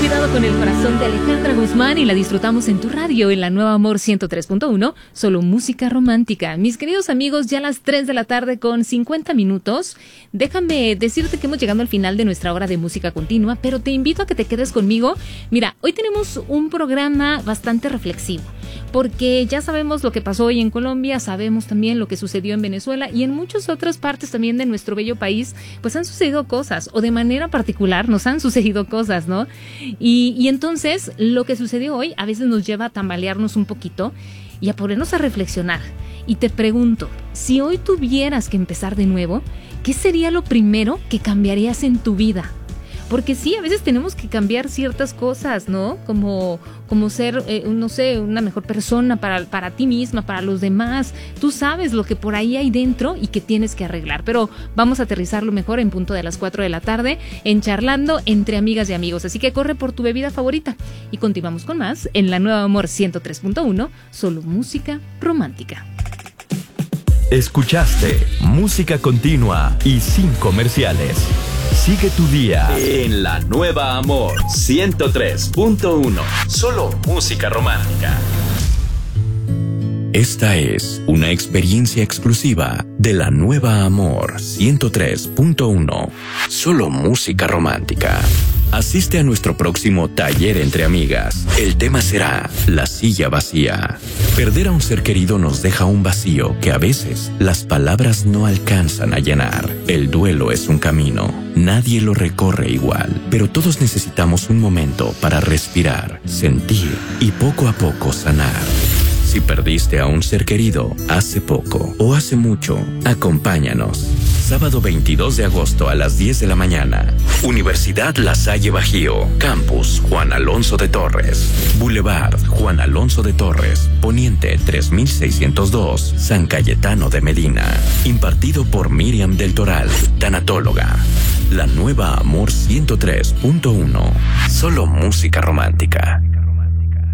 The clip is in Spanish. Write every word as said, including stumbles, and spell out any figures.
Cuidado con el corazón de Alejandra Guzmán y la disfrutamos en tu radio en la Nueva Amor ciento tres punto uno, solo música romántica. Mis queridos amigos, ya a las tres de la tarde con cincuenta minutos, déjame decirte que hemos llegado al final de nuestra hora de música continua, pero te invito a que te quedes conmigo. Mira, hoy tenemos un programa bastante reflexivo, porque ya sabemos lo que pasó hoy en Colombia, sabemos también lo que sucedió en Venezuela y en muchas otras partes también de nuestro bello país, pues han sucedido cosas, o de manera particular nos han sucedido cosas, ¿no? Y, y entonces lo que sucedió hoy a veces nos lleva a tambalearnos un poquito y a ponernos a reflexionar. Y te pregunto, si hoy tuvieras que empezar de nuevo, ¿qué sería lo primero que cambiarías en tu vida? Porque sí, a veces tenemos que cambiar ciertas cosas, ¿no? Como, como ser, eh, no sé, una mejor persona para, para ti misma, para los demás. Tú sabes lo que por ahí hay dentro y que tienes que arreglar. Pero vamos a aterrizarlo mejor en punto de las cuatro de la tarde en Charlando entre amigas y amigos. Así que corre por tu bebida favorita. Y continuamos con más en la Nueva Amor ciento tres punto uno, solo música romántica. Escuchaste música continua y sin comerciales. Sigue tu día en la Nueva Amor ciento tres punto uno. Solo música romántica. Esta es una experiencia exclusiva de la Nueva Amor ciento tres punto uno. Solo música romántica. Asiste a nuestro próximo taller entre amigas. El tema será la silla vacía. Perder a un ser querido nos deja un vacío que a veces las palabras no alcanzan a llenar. El duelo es un camino. Nadie lo recorre igual, pero todos necesitamos un momento para respirar, sentir y poco a poco sanar. Si perdiste a un ser querido hace poco o hace mucho, acompáñanos. Sábado veintidós de agosto a las diez de la mañana. Universidad La Salle Bajío. Campus Juan Alonso de Torres. Boulevard Juan Alonso de Torres. Poniente tres mil seiscientos dos. San Cayetano de Medina. Impartido por Miriam del Toral, tanatóloga. La Nueva Amor ciento tres punto uno. Solo música romántica.